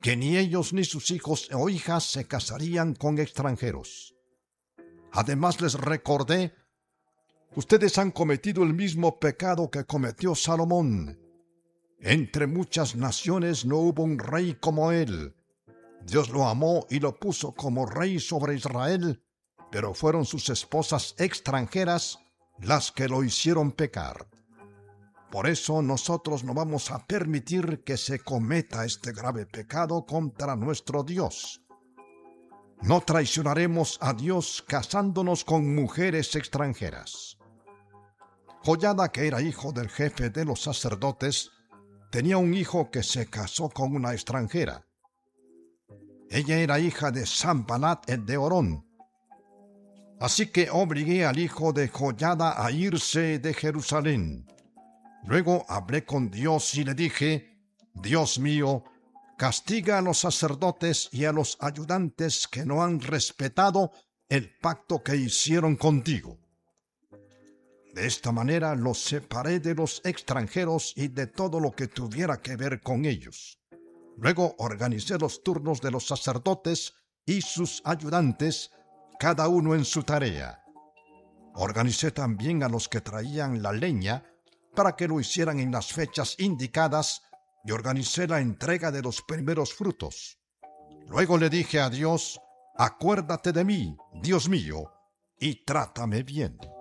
que ni ellos ni sus hijos o hijas se casarían con extranjeros. Además les recordé: ustedes han cometido el mismo pecado que cometió Salomón. Entre muchas naciones no hubo un rey como él. Dios lo amó y lo puso como rey sobre Israel, pero fueron sus esposas extranjeras las que lo hicieron pecar. Por eso nosotros no vamos a permitir que se cometa este grave pecado contra nuestro Dios. No traicionaremos a Dios casándonos con mujeres extranjeras. Joiada, que era hijo del jefe de los sacerdotes, tenía un hijo que se casó con una extranjera. Ella era hija de Sanbalat el de Orón. Así que obligué al hijo de Joiada a irse de Jerusalén. Luego hablé con Dios y le dije: Dios mío, castiga a los sacerdotes y a los ayudantes que no han respetado el pacto que hicieron contigo. De esta manera los separé de los extranjeros y de todo lo que tuviera que ver con ellos. Luego organicé los turnos de los sacerdotes y sus ayudantes, cada uno en su tarea. Organicé también a los que traían la leña para que lo hicieran en las fechas indicadas, y organicé la entrega de los primeros frutos. Luego le dije a Dios: acuérdate de mí, Dios mío, y trátame bien.